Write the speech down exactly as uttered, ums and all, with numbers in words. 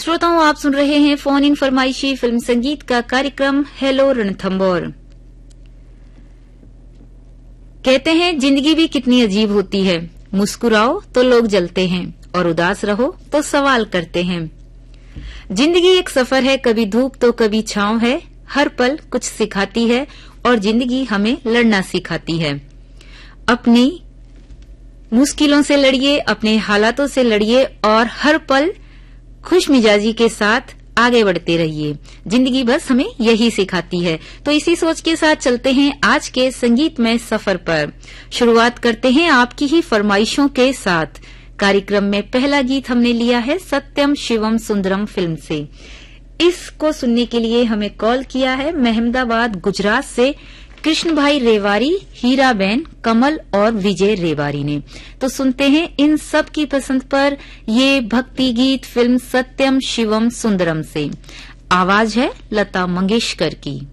श्रोताओं, आप सुन रहे हैं फोन इन फरमाइशी फिल्म संगीत का कार्यक्रम हेलो रणथंबोर। कहते हैं जिंदगी भी कितनी अजीब होती है, मुस्कुराओ तो लोग जलते हैं और उदास रहो तो सवाल करते हैं। जिंदगी एक सफर है, कभी धूप तो कभी छांव है, हर पल कुछ सिखाती है और जिंदगी हमें लड़ना सिखाती है। अपनी मुश्किलों से लड़िए, अपने हालातों से लड़िए और हर पल खुश मिजाजी के साथ आगे बढ़ते रहिए। जिंदगी बस हमें यही सिखाती है। तो इसी सोच के साथ चलते हैं आज के संगीतमय सफर पर। शुरुआत करते हैं आपकी ही फरमाइशों के साथ। कार्यक्रम में पहला गीत हमने लिया है सत्यम शिवम सुंदरम फिल्म से। इसको सुनने के लिए हमें कॉल किया है महमदाबाद गुजरात से कृष्ण भाई रेवारी, हीराबेन, कमल और विजय रेवारी ने। तो सुनते हैं इन सब की पसंद पर ये भक्ति गीत फिल्म सत्यम शिवम सुंदरम से। आवाज है लता मंगेशकर की।